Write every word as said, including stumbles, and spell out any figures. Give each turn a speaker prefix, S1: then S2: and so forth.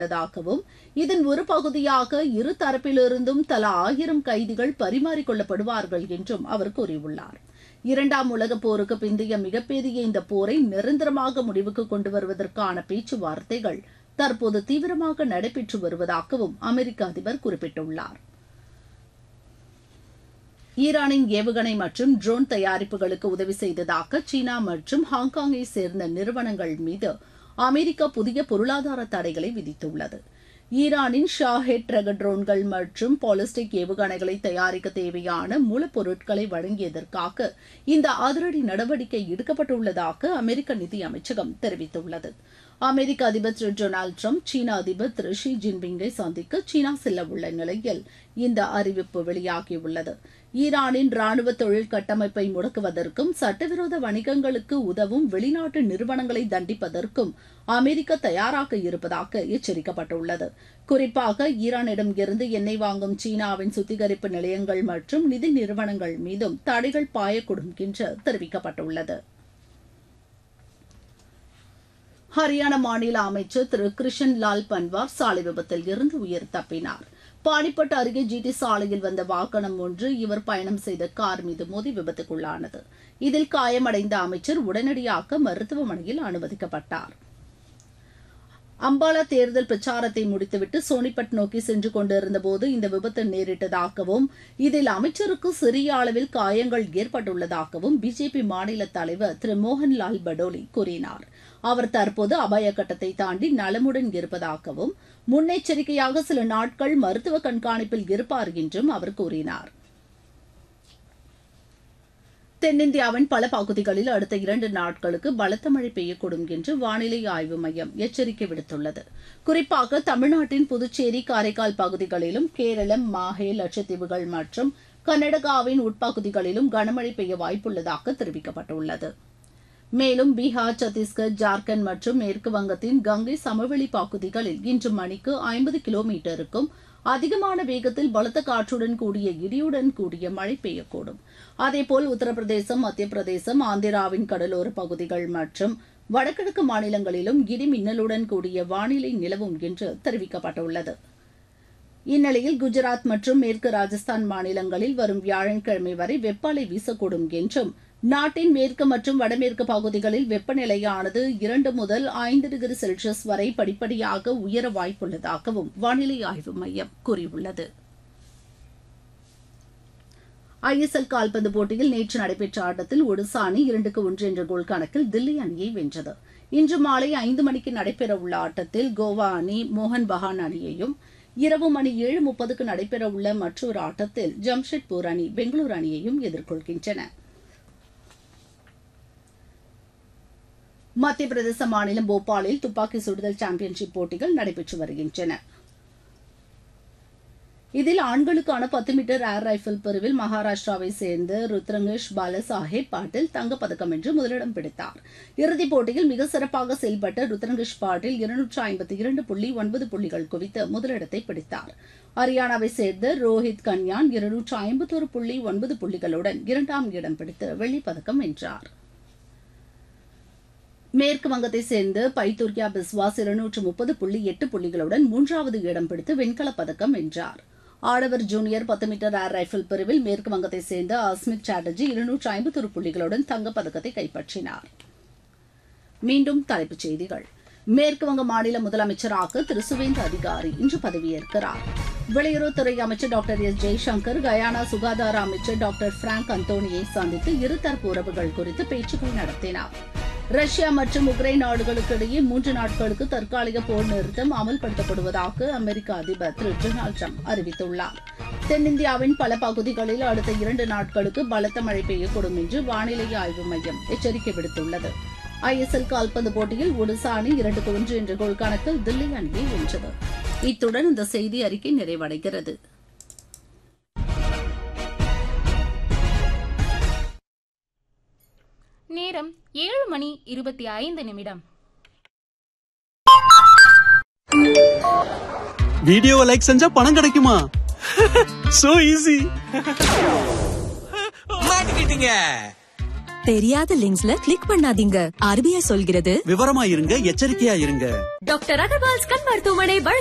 S1: உள்ளதாகவும் இதன் ஒரு பகுதியாக இரு தரப்பிலிருந்தும் தலா ஆயிரம் கைதிகள் பரிமாறிக்கொள்ளப்படுவார்கள் என்றும் அவர் கூறியுள்ளார். இரண்டாம் உலகப் போருக்கு பிந்தைய மிகப்பெரிய இந்த போரை நிரந்தரமாக முடிவுக்கு கொண்டு வருவதற்கான பேச்சுவார்த்தைகள் தற்போது தீவிரமாக நடைபெற்று வருவதாகவும் அமெரிக்க அதிபர் குறிப்பிட்டுள்ளார். ஈரானின் ஏவுகணை மற்றும் ட்ரோன் தயாரிப்புகளுக்கு உதவி செய்ததாக சீனா மற்றும் ஹாங்காங்கை சேர்ந்த நிறுவனங்கள் மீது அமெரிக்கா புதிய பொருளாதார தடைகளை விதித்துள்ளது. ஈரானின் ஷாஹெட் ரக ட்ரோன்கள் மற்றும் பாலிஸ்டிக் ஏவுகணைகளை தயாரிக்க தேவையான மூலப்பொருட்களை வழங்கியதற்காக இந்த அதிரடி நடவடிக்கை எடுக்கப்பட்டுள்ளதாக அமெரிக்க நிதி அமைச்சகம் தெரிவித்துள்ளது. அமெரிக்க அதிபர் திரு டொனால்டு டிரம்ப் சீன அதிபர் திரு ஷி ஜின்பிங்கை சந்திக்க சீனா செல்ல உள்ள நிலையில் இந்த அறிவிப்பு வெளியாகியுள்ளது. ஈரானின் ராணுவ தொழில் கட்டமைப்பை முடக்குவதற்கும் சட்டவிரோத வணிகங்களுக்கு உதவும் வெளிநாட்டு நிறுவனங்களை தண்டிப்பதற்கும் அமெரிக்கா தயாராக இருப்பதாக எச்சரிக்கப்பட்டுள்ளது. குறிப்பாக ஈரானிடம் இருந்து எண்ணெய் வாங்கும் சீனாவின் சுத்திகரிப்பு நிலையங்கள் மற்றும் நிதி நிறுவனங்கள் மீதும் தடைகள் பாயக்கூடும் என்று தெரிவிக்கப்பட்டுள்ளது. ஹரியானா மாநில அமைச்சர் திரு கிருஷன் லால் பன்வார் சாலை விபத்தில் இருந்து உயிர் தப்பினார். பானிப்பட் அருகே ஜிடி சாலையில் வந்த வாகனம் ஒன்று இவர் பயணம் செய்த கார் மீது மோதி விபத்துக்குள்ளானது. இதில் காயமடைந்த அமைச்சர் உடனடியாக மருத்துவமனையில் அனுமதிக்கப்பட்டார். அம்பாலா தேர்தல் பிரச்சாரத்தை முடித்துவிட்டு சோனிபட் நோக்கி சென்று கொண்டிருந்தபோது இந்த விபத்து நேரிட்டதாகவும் இதில் அமைச்சருக்கு சிறிய அளவில் காயங்கள் ஏற்பட்டுள்ளதாகவும் பிஜேபி மாநில தலைவர் திரு மோகன்லால் படோலி கூறினார். அவர் தற்போது அபாய கட்டத்தை தாண்டி நலமுடன் இருப்பதாகவும் முன்னெச்சரிக்கையாக சில நாட்கள் மருத்துவ கண்காணிப்பில் இருப்பார் என்றும் அவர் கூறினார். தென்னிந்தியாவின் பல பகுதிகளில் அடுத்த இரண்டு நாட்களுக்கு பலத்த மழை பெய்யக்கூடும் என்று வானிலை ஆய்வு மையம் எச்சரிக்கை விடுத்துள்ளது. குறிப்பாக தமிழ்நாட்டின் புதுச்சேரி, காரைக்கால் பகுதிகளிலும் கேரளம், மாஹே, லட்சத்தீவுகள் மற்றும் கர்நாடகாவின் உட்பகுதிகளிலும் கனமழை பெய்ய வாய்ப்புள்ளதாக தெரிவிக்கப்பட்டுள்ளது. மேலும் பீகார், சத்தீஸ்கர், ஜார்க்கண்ட் மற்றும் மேற்கு வங்கத்தின் கங்கை சமவெளி பகுதிகளில் இன்று மணிக்கு ஐம்பது கிலோமீட்டருக்கும் அதிகமான வேகத்தில் பலத்த காற்றுடன் கூடிய இடியுடன் கூடிய மழை பெய்யக்கூடும். அதேபோல் உத்தரப்பிரதேசம், மத்திய பிரதேசம், ஆந்திராவின் கடலோர பகுதிகள் மற்றும் வடகிழக்கு மாநிலங்களிலும் இடி மின்னலுடன் கூடிய வானிலை நிலவும் என்று தெரிவிக்கப்பட்டுள்ளது. இந்நிலையில் குஜராத் மற்றும் மேற்கு ராஜஸ்தான் மாநிலங்களில் வரும் வியாழக்கிழமை வரை வெப்ப அலை வீசக்கூடும் என்றும் நாட்டின் மேற்கு மற்றும் வடமேற்கு பகுதிகளில் வெப்பநிலையானது இரண்டு முதல் ஐந்து டிகிரி செல்சியஸ் வரை படிப்படியாக உயர வாய்ப்புள்ளதாகவும் வானிலை ஆய்வு மையம் கூறியுள்ளது. ஐ எஸ் எல் கால்பந்து போட்டியில் நேற்று நடைபெற்ற ஆட்டத்தில் ஒடிசா அணி இரண்டுக்கு ஒன்று என்ற கோல் கணக்கில் தில்லி அணியை வென்றது. இன்று மாலை ஐந்து மணிக்கு நடைபெறவுள்ள ஆட்டத்தில் கோவா அணி மோகன் பகான் அணியையும், இரவு மணி ஏழு முப்பதுக்கு நடைபெறவுள்ள மற்றொரு ஆட்டத்தில் ஜம்ஷெட்பூர் அணி பெங்களூரு அணியையும் எதிர்கொள்கின்றன. மத்திய பிரதேச மாநிலம் போபாலில் துப்பாக்கி சுடுதல் சாம்பியன்ஷிப் போட்டிகள் நடைபெற்று வருகின்றன. இதில் ஆண்களுக்கான பத்து மீட்டர் ஏர் ரைபிள் பிரிவில் மகாராஷ்டிராவை சேர்ந்த ருத்ரங்கேஷ் பாலசாஹேப் பாட்டில் தங்கப்பதக்கம் வென்று முதலிடம் பிடித்தார். இறுதிப் போட்டியில் மிக சிறப்பாக செயல்பட்ட ருத்ரங்கேஷ் பாட்டில் இருநூற்று ஐம்பத்தி இரண்டு புள்ளி ஒன்பது புள்ளிகள் குவித்து முதலிடத்தை பிடித்தார். ஹரியானாவை சேர்ந்த ரோஹித் கன்யான் இருநூற்று ஐம்பத்தொரு புள்ளி ஒன்பது புள்ளிகளுடன் இரண்டாம் இடம் பிடித்து வெள்ளிப்பதக்கம் வென்றார். மேற்கு வங்கத்தை சேர்ந்த பைத்தூர்யா பிஸ்வாஸ் இருநூற்று முப்பது புள்ளி எட்டு புள்ளிகளுடன் மூன்றாவது இடம் பிடித்து வெண்கலப் பதக்கம் வென்றார். ஆடவர் ஜூனியர் பத்து மீட்டர் ஏர் ரைபிள் பிரிவில் மேற்கு வங்கத்தை சேர்ந்த அஸ்மித் சாட்டர்ஜி இருநூற்று ஐம்பத்தொரு புள்ளிகளுடன் தங்கப்பதக்கத்தை கைப்பற்றினார். மீண்டும் தலைப்புச் செய்திகள். மேற்கு வங்க மாநில முதலமைச்சராக திரு சுவேந்து அதிகாரி இன்று பதவியேற்கிறார். வெளியுறவுத்துறை அமைச்சர் டாக்டர் எஸ் ஜெய்சங்கர் கயானா சுகாதார அமைச்சர் டாக்டர் பிராங்க் அந்தோனியை சந்தித்து இருதரப்பு உறவுகள் குறித்து பேச்சுக்கள் நடத்தினார். ரஷ்யா மற்றும் உக்ரைன் நாடுகளுக்கு இடையே மூன்று நாட்களுக்கு தற்காலிக போர் நிறுத்தம் அமல்படுத்தப்படுவதாக அமெரிக்க அதிபர் திரு டொனால்டு டிரம்ப் அறிவித்துள்ளார். தென்னிந்தியாவின் பல பகுதிகளில் அடுத்த இரண்டு நாட்களுக்கு பலத்த மழை பெய்யக்கூடும் என்று வானிலை ஆய்வு மையம் எச்சரிக்கை விடுத்துள்ளது. ஐ எஸ் எல் கால்பந்து போட்டியில் ஒடிசா அணி இரண்டுக்கு ஒன்று என்ற கோல் கணக்கில் தில்லி அணியை வென்றது. இத்துடன் இந்த செய்தி அறிக்கை நிறைவடைகிறது.
S2: நேரம் ஏழு மணி இருபத்தி ஐந்து நிமிடம்.
S3: வீடியோவை லைக் செஞ்சா பணம் கிடைக்குமா? So easy.
S4: மாட்டிக்கிட்டீங்க. தெரியாத லிங்க்ஸ்ல கிளிக் பண்ணாதீங்க. ஆர்பிஐ சொல்கிறது
S3: விவரமா இருங்க, எச்சரிக்கையா இருங்க.
S4: டாக்டர் அகர்வால்ஸ் கண் மருத்துவமனை